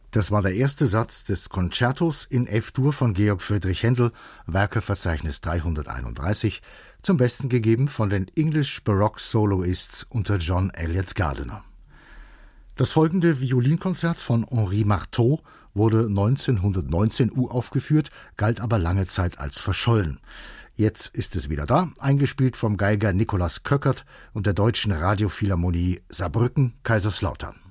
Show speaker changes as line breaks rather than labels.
Das war der erste Satz des Concertos in F-Dur von Georg Friedrich Händel, Werkeverzeichnis 331, zum Besten gegeben von den English Baroque Soloists unter John Eliot Gardiner. Das folgende Violinkonzert von Henri Marteau wurde 1919 uraufgeführt, galt aber lange Zeit als verschollen. Jetzt ist es wieder da, eingespielt vom Geiger Nikolaus Köckert und der Deutschen Radiophilharmonie Saarbrücken-Kaiserslautern.